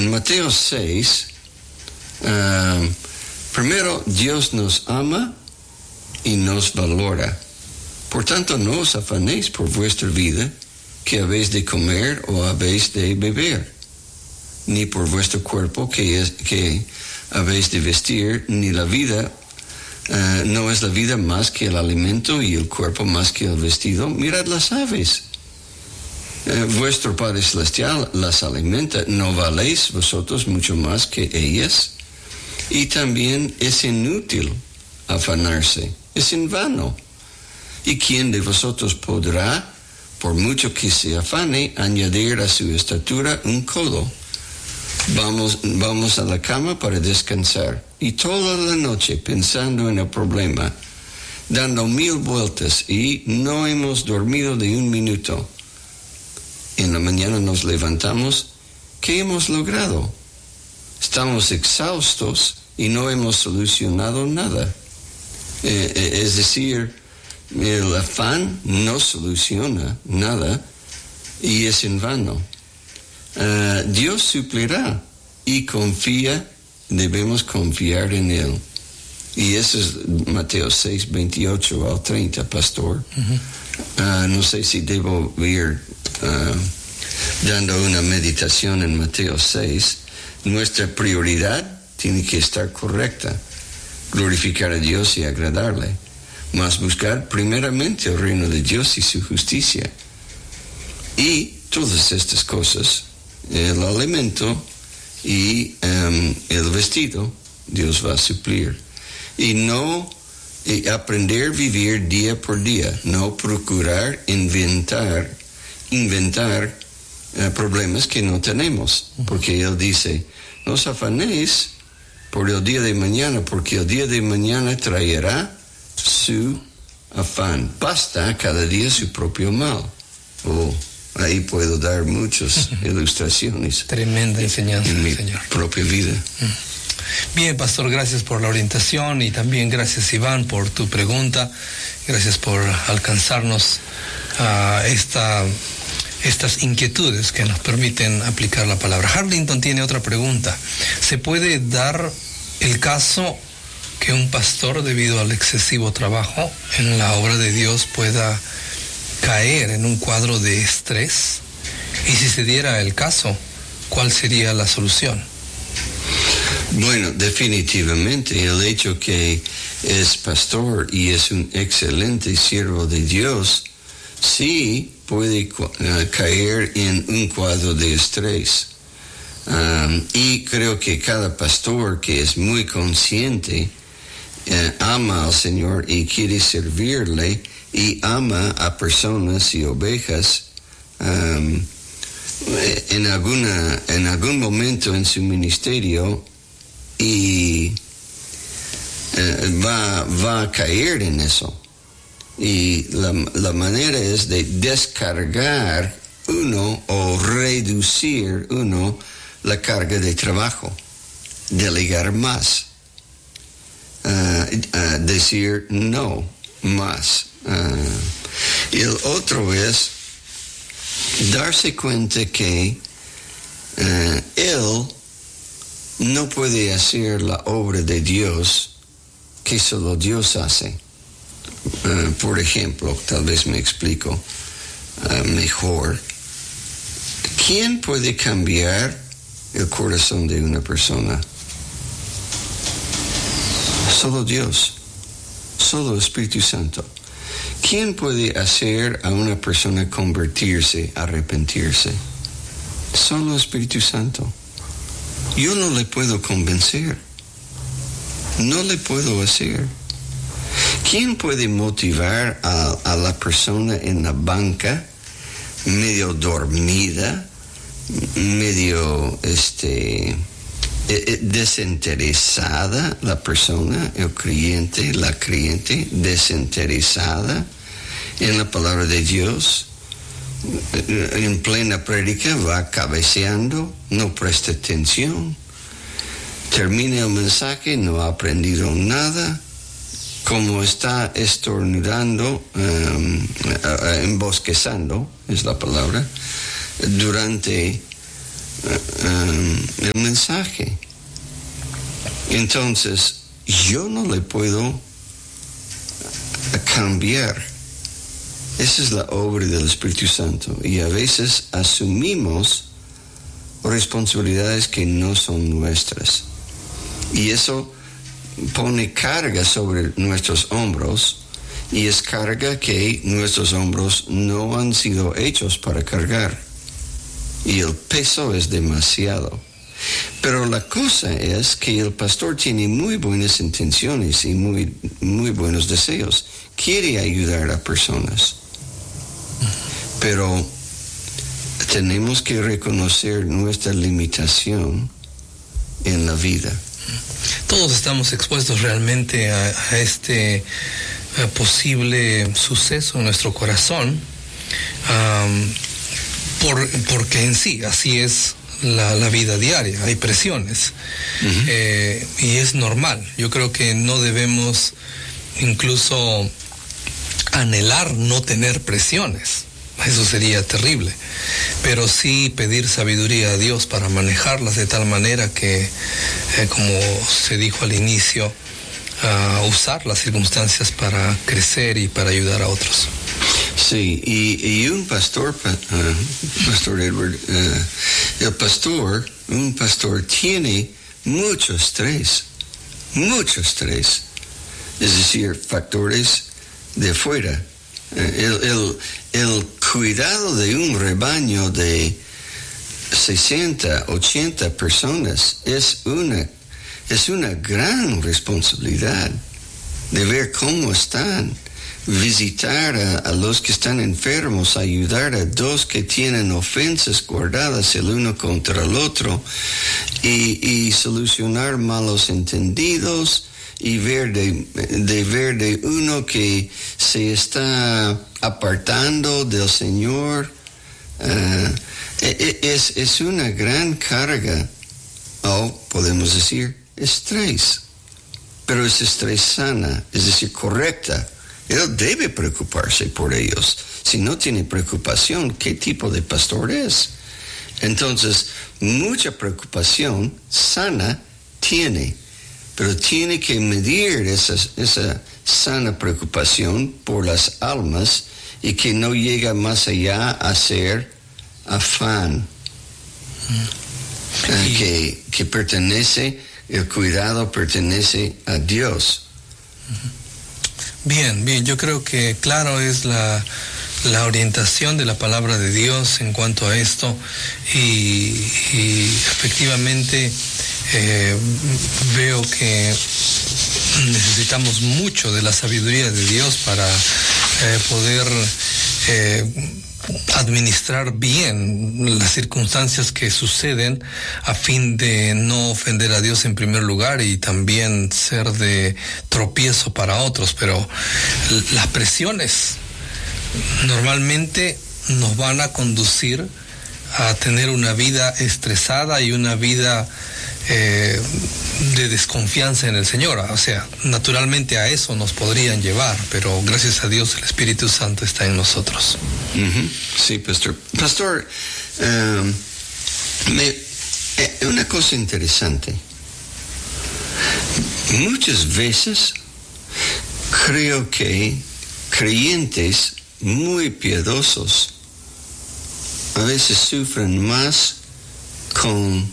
En Mateo 6, primero, Dios nos ama y nos valora. Por tanto, no os afanéis por vuestra vida, que habéis de comer o habéis de beber, ni por vuestro cuerpo, que habéis de vestir, ni la vida, no es la vida más que el alimento y el cuerpo más que el vestido. Mirad las aves. Vuestro Padre Celestial las alimenta. ¿No valéis vosotros mucho más que ellas? Y también es inútil afanarse, es en vano. ¿Y quién de vosotros podrá, por mucho que se afane, añadir a su estatura un codo? Vamos a la cama para descansar, y toda la noche pensando en el problema, dando 1000 vueltas, y no hemos dormido de un minuto. En la mañana nos levantamos. ¿Qué hemos logrado? Estamos exhaustos y no hemos solucionado nada. Es decir, el afán no soluciona nada y es en vano. Dios suplirá y debemos confiar en Él. Y eso es Mateo 6, 28 al 30, pastor. No sé si debo ir dando una meditación en Mateo 6. Nuestra prioridad tiene que estar correcta: glorificar a Dios y agradarle, mas buscar primeramente el reino de Dios y su justicia. Y todas estas cosas, el alimento y el vestido, Dios va a suplir. Y aprender a vivir día por día, no procurar inventar problemas que no tenemos, porque Él dice: no os afanéis por el día de mañana, porque el día de mañana traerá su afán. Basta cada día su propio mal. Ahí puedo dar muchas ilustraciones. Tremenda enseñanza, en mi Señor. propia vida. Bien, pastor, gracias por la orientación, y también gracias, Iván, por tu pregunta. Gracias por alcanzarnos a estas inquietudes que nos permiten aplicar la palabra. Harlington tiene otra pregunta. ¿Se puede dar el caso que un pastor, debido al excesivo trabajo en la obra de Dios, pueda caer en un cuadro de estrés? Y si se diera el caso, ¿cuál sería la solución? Bueno, definitivamente el hecho que es pastor y es un excelente siervo de Dios, sí puede caer en un cuadro de estrés. Y creo que cada pastor que es muy consciente ama al Señor y quiere servirle y ama a personas y ovejas, en algún momento en su ministerio y va a caer en eso. Y la manera es de descargar uno o reducir uno la carga de trabajo, delegar más, decir no más. Y el otro es darse cuenta que él no puede hacer la obra de Dios que solo Dios hace. Por ejemplo, tal vez me explico mejor. ¿Quién puede cambiar el corazón de una persona? Solo Dios, solo Espíritu Santo. ¿Quién puede hacer a una persona convertirse, arrepentirse? Solo Espíritu Santo. Yo no le puedo convencer, no le puedo hacer. ¿Quién puede motivar a la persona en la banca, medio dormida, medio desinteresada, la persona, el creyente, la creyente, desinteresada en la palabra de Dios? En plena prédica va cabeceando, no presta atención, termina el mensaje, no ha aprendido nada, como está estornudando, embosquezando, es la palabra, durante el mensaje. Entonces, yo no le puedo cambiar. Esa es la obra del Espíritu Santo. Y a veces asumimos responsabilidades que no son nuestras. Y eso pone carga sobre nuestros hombros, y es carga que nuestros hombros no han sido hechos para cargar. Y el peso es demasiado. Pero la cosa es que el pastor tiene muy buenas intenciones y muy buenos deseos. Quiere ayudar a personas. Pero tenemos que reconocer nuestra limitación en la vida. Todos estamos expuestos realmente a este posible suceso en nuestro corazón, porque en sí, así es la vida diaria, hay presiones. Y es normal. Yo creo que no debemos incluso anhelar no tener presiones. Eso sería terrible. Pero sí pedir sabiduría a Dios para manejarlas de tal manera que, como se dijo al inicio, usar las circunstancias para crecer y para ayudar a otros. Sí, y un pastor, Pastor Edward, un pastor tiene mucho estrés. Es decir, factores de afuera. El cuidado de un rebaño de 60, 80 personas es una gran responsabilidad de ver cómo están, visitar a los que están enfermos, ayudar a dos que tienen ofensas guardadas el uno contra el otro y solucionar malos entendidos y ver de uno que se está apartando del Señor. Es una gran carga, o podemos decir estrés, pero es estrés sana, es decir, correcta. Él debe preocuparse por ellos. Si no tiene preocupación, ¿qué tipo de pastor es? Entonces, mucha preocupación sana tiene, pero tiene que medir esa sana preocupación por las almas y que no llega más allá a ser afán. Que pertenece, el cuidado pertenece a Dios. Bien, yo creo que claro es la orientación de la palabra de Dios en cuanto a esto y efectivamente veo que necesitamos mucho de la sabiduría de Dios para poder administrar bien las circunstancias que suceden a fin de no ofender a Dios en primer lugar y también ser de tropiezo para otros. Pero las presiones normalmente nos van a conducir a tener una vida estresada y una vida de desconfianza en el Señor. O sea, naturalmente a eso nos podrían llevar, pero gracias a Dios el Espíritu Santo está en nosotros. Sí, Pastor. Pastor, una cosa interesante. Muchas veces creo que creyentes muy piadosos a veces sufren más con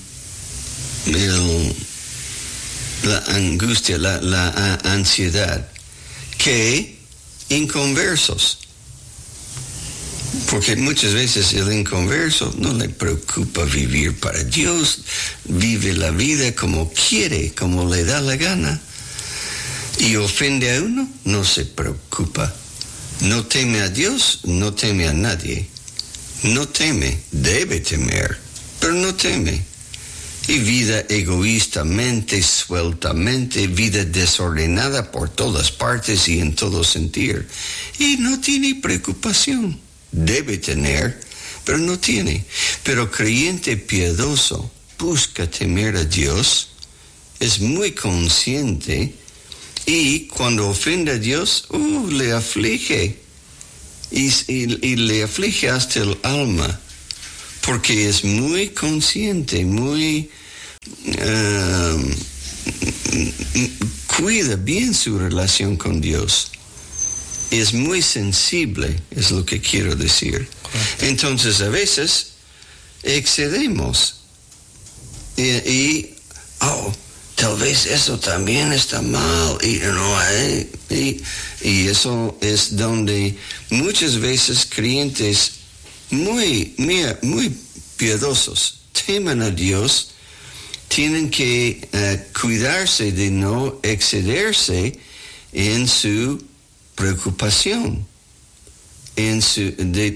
la angustia, la ansiedad, que inconversos. Porque muchas veces el inconverso no le preocupa vivir para Dios, vive la vida como quiere, como le da la gana, y ofende a uno, no se preocupa. No teme a Dios, no teme a nadie. No teme, debe temer, pero no teme. Y vida egoístamente, sueltamente, vida desordenada por todas partes y en todo sentir. Y no tiene preocupación. Debe tener, pero no tiene. Pero creyente piadoso busca temer a Dios, es muy consciente y cuando ofende a Dios, le aflige. Y le aflige hasta el alma, porque es muy consciente, muy cuida bien su relación con Dios. Es muy sensible, es lo que quiero decir. Entonces, a veces excedemos y tal vez eso también está mal, y eso es donde muchas veces creyentes muy piadosos temen a Dios, tienen que cuidarse de no excederse en su preocupación, en su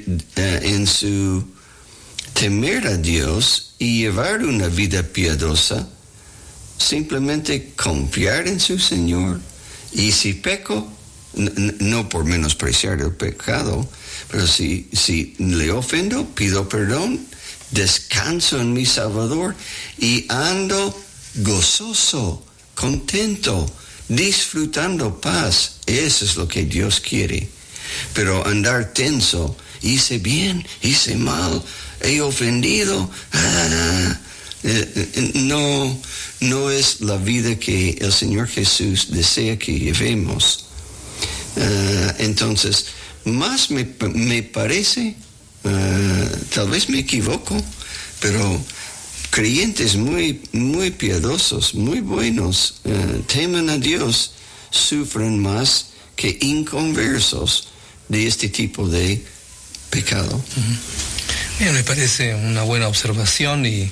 temer a Dios y llevar una vida piadosa, simplemente confiar en su Señor. Y si peco, no por menospreciar el pecado, pero si le ofendo, pido perdón, descanso en mi Salvador y ando gozoso, contento, disfrutando paz. Eso es lo que Dios quiere. Pero andar tenso, hice bien, hice mal, he ofendido, no es la vida que el Señor Jesús desea que llevemos. Entonces, más me parece, tal vez me equivoco, pero creyentes muy piadosos, muy buenos, temen a Dios, sufren más que inconversos de este tipo de pecado. Bien, me parece una buena observación y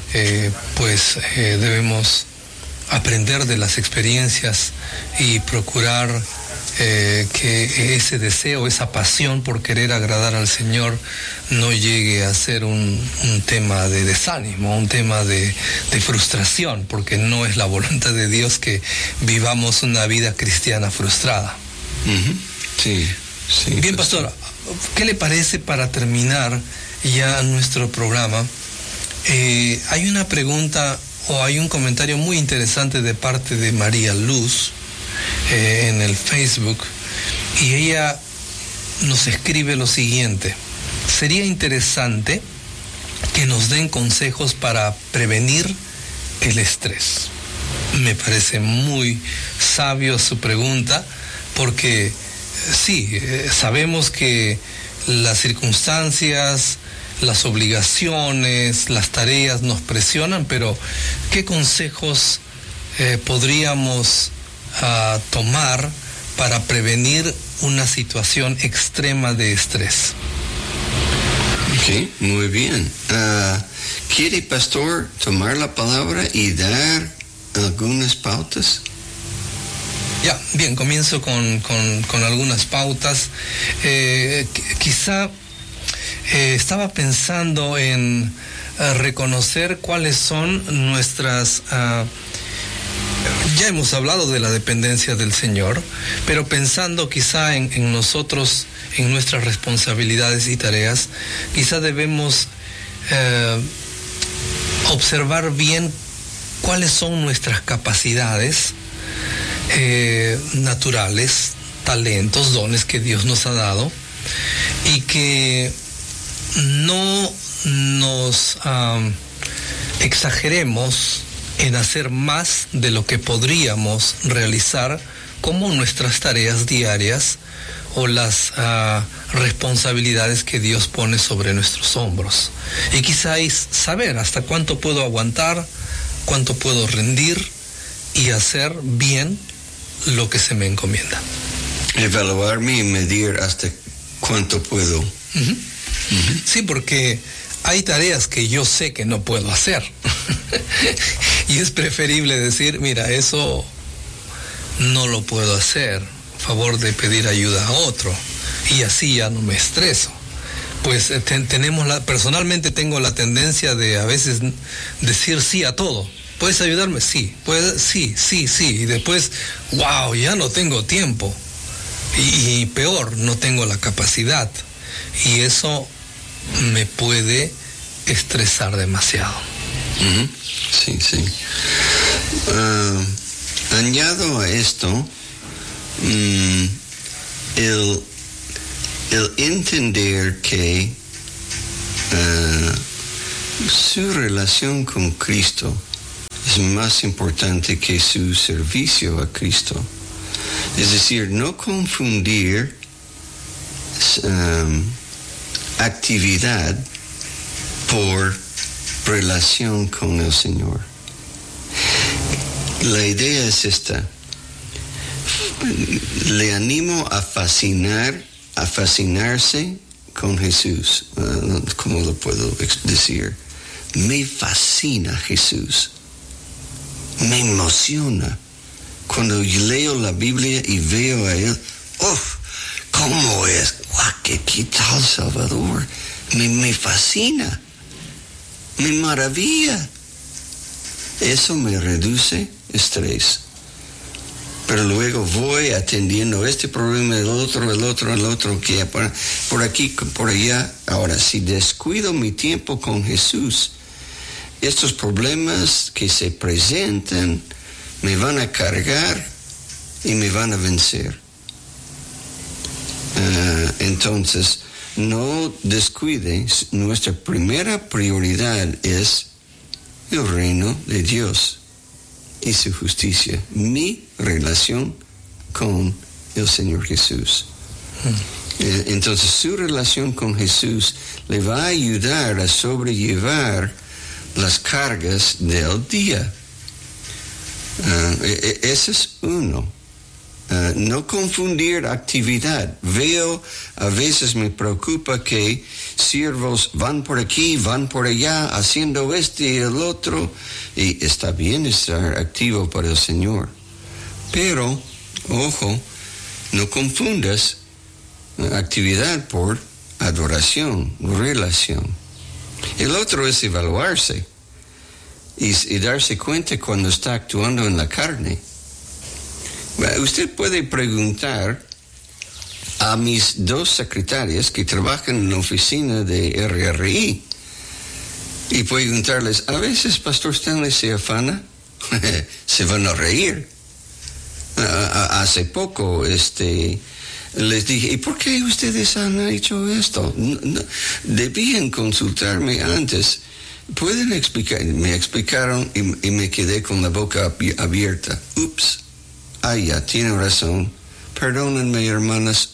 debemos aprender de las experiencias y procurar que ese deseo, esa pasión por querer agradar al Señor no llegue a ser un tema de desánimo, un tema de frustración, porque no es la voluntad de Dios que vivamos una vida cristiana frustrada. Sí, bien, pastor, ¿qué le parece para terminar ya nuestro programa? Hay una pregunta o hay un comentario muy interesante de parte de María Luz en el Facebook, y ella nos escribe lo siguiente: sería interesante que nos den consejos para prevenir el estrés. Me parece muy sabio su pregunta, porque sí, sabemos que las circunstancias, las obligaciones, las tareas nos presionan, pero ¿qué consejos podríamos tomar para prevenir una situación extrema de estrés? Ok, muy bien. ¿Quiere, pastor, tomar la palabra y dar algunas pautas? Ya, bien, comienzo con algunas pautas. Quizá estaba pensando en reconocer cuáles son nuestras... ya hemos hablado de la dependencia del Señor, pero pensando quizá en nosotros, en nuestras responsabilidades y tareas, quizá debemos observar bien cuáles son nuestras capacidades naturales, talentos, dones que Dios nos ha dado, y que no nos exageremos en hacer más de lo que podríamos realizar, como nuestras tareas diarias o las responsabilidades que Dios pone sobre nuestros hombros. Y quizás saber hasta cuánto puedo aguantar, cuánto puedo rendir y hacer bien lo que se me encomienda. Evaluarme y medir hasta cuánto puedo. Sí, porque hay tareas que yo sé que no puedo hacer. Y es preferible decir, mira, eso no lo puedo hacer, a favor de pedir ayuda a otro, y así ya no me estreso. Pues personalmente tengo la tendencia de a veces decir sí a todo. ¿Puedes ayudarme? Sí. Sí. Y después, wow, ya no tengo tiempo. Y peor, no tengo la capacidad. Y eso me puede estresar demasiado. Sí. Añado a esto el entender que su relación con Cristo es más importante que su servicio a Cristo. Es decir, no confundir actividad por relación con el Señor. La idea es esta. Le animo a fascinarse con Jesús. ¿Cómo lo puedo decir? Me fascina Jesús. Me emociona. Cuando leo la Biblia y veo a Él, ¿cómo es? ¿Qué tal Salvador? Me fascina. Me maravilla. Eso me reduce estrés. Pero luego voy atendiendo este problema, el otro, que por aquí, por allá. Ahora, si descuido mi tiempo con Jesús, estos problemas que se presentan me van a cargar y me van a vencer. Entonces, no descuides, nuestra primera prioridad es el reino de Dios y su justicia, mi relación con el Señor Jesús. Entonces, su relación con Jesús le va a ayudar a sobrellevar las cargas del día. Ese es uno. No confundir actividad. Veo, a veces me preocupa que siervos van por aquí, van por allá, haciendo este y el otro, y está bien estar activo para el Señor. Pero, ojo, no confundas actividad por adoración, relación. El otro es evaluarse y darse cuenta cuando está actuando en la carne. Usted puede preguntar a mis dos secretarias que trabajan en la oficina de RRI y preguntarles, ¿a veces Pastor Stanley se afana? Se van a reír. Hace poco les dije, ¿y por qué ustedes han hecho esto? No, debían consultarme antes. ¿Pueden explicar? Me explicaron y me quedé con la boca abierta. Ups. Ya, tiene razón. Perdónenme, hermanas.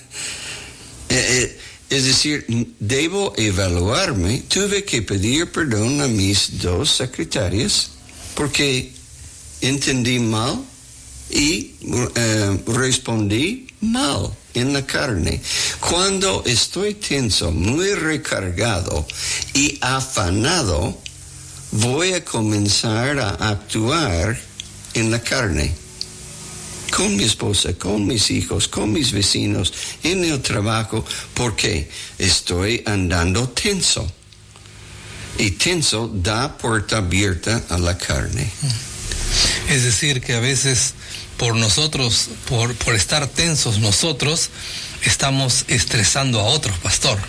Es decir, debo evaluarme. Tuve que pedir perdón a mis dos secretarias porque entendí mal y respondí mal en la carne. Cuando estoy tenso, muy recargado y afanado, voy a comenzar a actuar en la carne. Con mi esposa, con mis hijos, con mis vecinos, en el trabajo, porque estoy andando tenso. Y tenso da puerta abierta a la carne. Es decir, que a veces por nosotros, por estar tensos nosotros, estamos estresando a otros, pastor.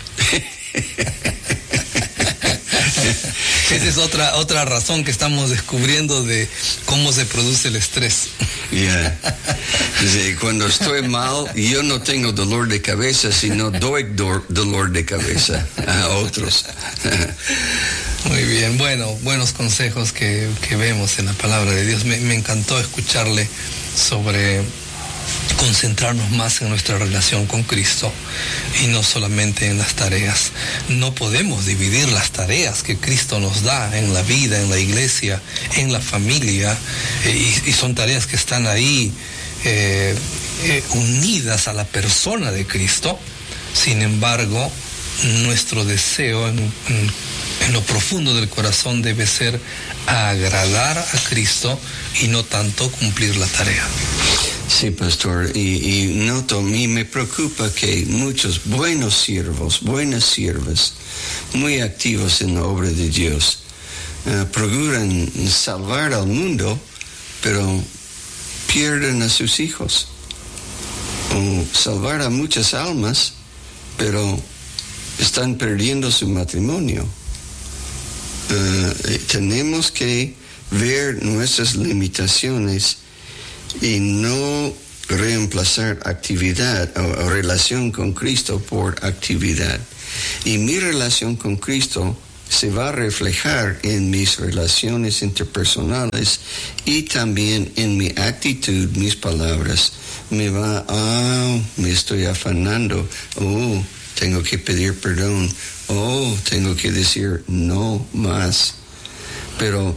Esa es otra razón que estamos descubriendo de cómo se produce el estrés. Yeah. Cuando estoy mal, yo no tengo dolor de cabeza, sino doy dolor de cabeza a otros. Muy bien, bueno, buenos consejos que vemos en la palabra de Dios. Me encantó escucharle sobre concentrarnos más en nuestra relación con Cristo y no solamente en las tareas. No podemos dividir las tareas que Cristo nos da en la vida, en la iglesia, en la familia, y son tareas que están ahí unidas a la persona de Cristo. Sin embargo, nuestro deseo en lo profundo del corazón debe ser agradar a Cristo y no tanto cumplir la tarea. Sí, pastor, y noto, a mí me preocupa que muchos buenos siervos, buenas siervas, muy activos en la obra de Dios, procuran salvar al mundo, pero pierden a sus hijos. O salvar a muchas almas, pero están perdiendo su matrimonio. Tenemos que ver nuestras limitaciones y no reemplazar actividad o relación con Cristo por actividad. Y mi relación con Cristo se va a reflejar en mis relaciones interpersonales y también en mi actitud, mis palabras. Me estoy afanando. Tengo que pedir perdón. Tengo que decir no más. Pero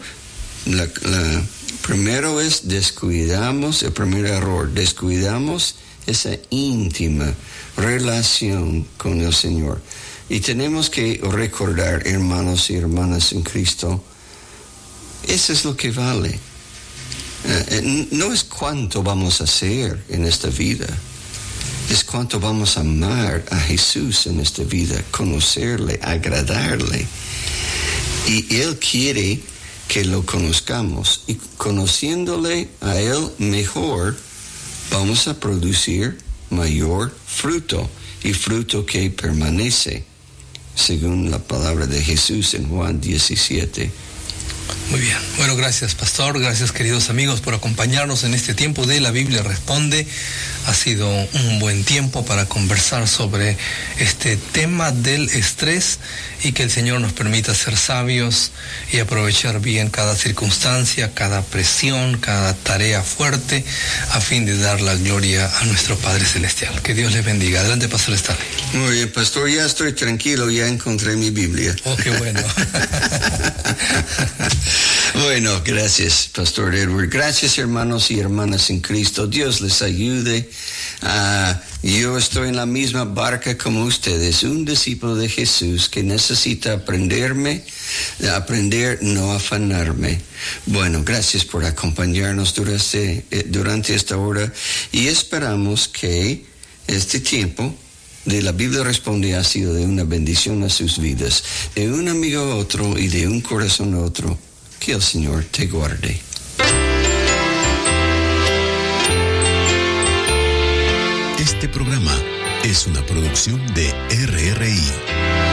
primero es el primer error, descuidamos esa íntima relación con el Señor. Y tenemos que recordar, hermanos y hermanas en Cristo, eso es lo que vale. No es cuánto vamos a hacer en esta vida, es cuánto vamos a amar a Jesús en esta vida, conocerle, agradarle. Y Él quiere que lo conozcamos, y conociéndole a Él mejor, vamos a producir mayor fruto, y fruto que permanece, según la palabra de Jesús en Juan 17. Muy bien. Bueno, gracias, pastor. Gracias, queridos amigos, por acompañarnos en este tiempo de La Biblia Responde. Ha sido un buen tiempo para conversar sobre este tema del estrés, y que el Señor nos permita ser sabios y aprovechar bien cada circunstancia, cada presión, cada tarea fuerte, a fin de dar la gloria a nuestro Padre Celestial. Que Dios les bendiga. Adelante, pastor Stanley. Muy bien, pastor, ya estoy tranquilo, ya encontré mi Biblia. Oh, qué bueno. Bueno, gracias, Pastor Edward. Gracias, hermanos y hermanas en Cristo. Dios les ayude. Yo estoy en la misma barca como ustedes, un discípulo de Jesús que necesita aprender, no afanarme. Bueno, gracias por acompañarnos durante esta hora, y esperamos que este tiempo de La Biblia Responde ha sido de una bendición a sus vidas, de un amigo a otro y de un corazón a otro. Que el Señor te guarde. Este programa es una producción de RRI.